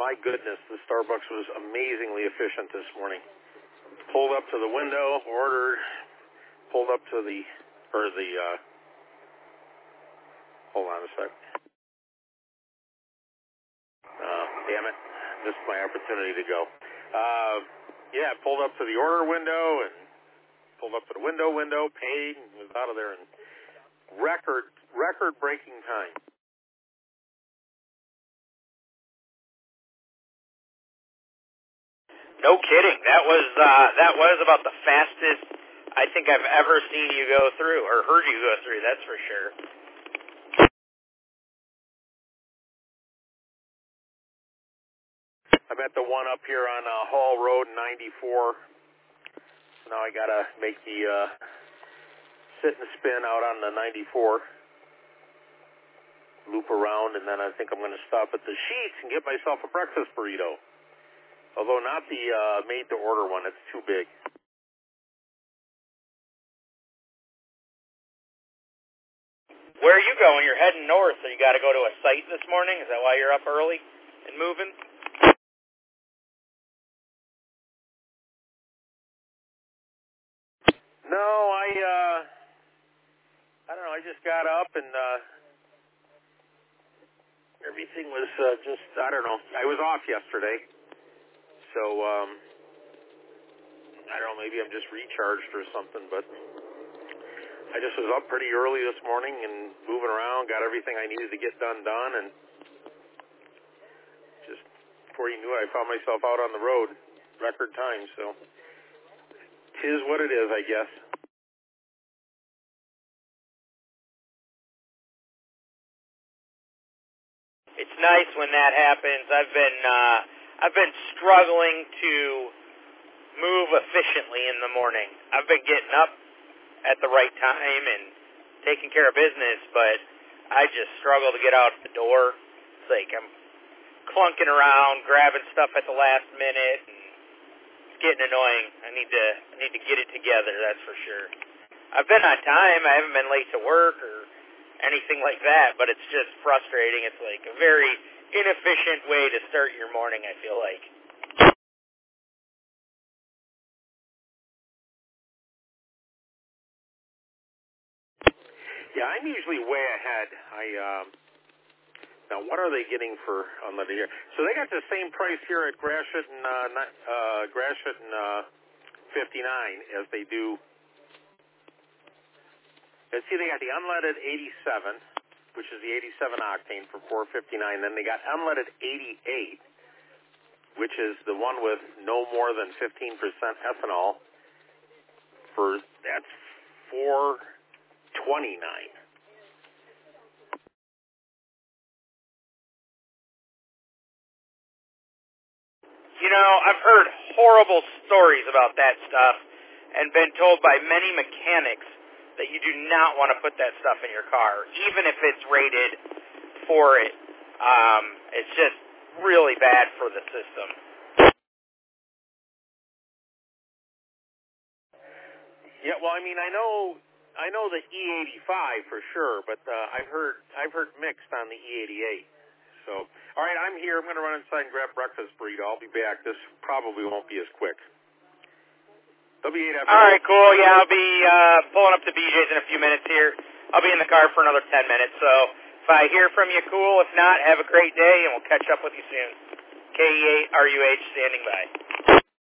My goodness, the Starbucks was amazingly efficient this morning. Pulled up to the window, ordered, pulled up to hold on a sec. Damn it, missed my opportunity to go. Pulled up to the order window and pulled up to the window, paid, and was out of there in record-breaking time. No kidding. That was about the fastest I think I've ever seen you go through, or heard you go through, that's for sure. I'm at the one up here on Hall Road 94. So now I gotta make the sit and spin out on the 94. Loop around, and then I think I'm going to stop at the Sheets and get myself a breakfast burrito. Although not the made-to-order one, it's too big. Where are you going? You're heading north, so you got to go to a site this morning? Is that why you're up early and moving? No, I don't know. I just got up and everything was just, I don't know. I was off yesterday, so I don't know. Maybe I'm just recharged or something, but I just was up pretty early this morning and moving around, got everything I needed to get done, and just before you knew it, I found myself out on the road, record time, so 'tis what it is, I guess. It's nice when that happens. I've been struggling to move efficiently in the morning. I've been getting up at the right time and taking care of business, but I just struggle to get out the door. It's like I'm clunking around, grabbing stuff at the last minute, and it's getting annoying. I need to get it together, that's for sure. I've been on time. I haven't been late to work or anything like that, but it's just frustrating. It's like a very inefficient way to start your morning, I feel like. Yeah, I'm usually way ahead. Now, what are they getting for unleaded here? So they got the same price here at Gratiot and 59 as they do. Let's see, they got the unleaded 87, which is the 87 octane for $4.59. Then they got unleaded 88, which is the one with no more than 15% ethanol. That's $4.29. You know, I've heard horrible stories about that stuff and been told by many mechanics that you do not want to put that stuff in your car, even if it's rated for it. It's just really bad for the system. Yeah, well, I mean, I know the E85 for sure, but I've heard mixed on the E88. So, all right, I'm here. I'm going to run inside and grab breakfast burrito. I'll be back. This probably won't be as quick. All right, cool. Yeah, I'll be pulling up to BJ's in a few minutes here. I'll be in the car for another 10 minutes. So if I hear from you, cool. If not, have a great day, and we'll catch up with you soon. KE8RUH standing by.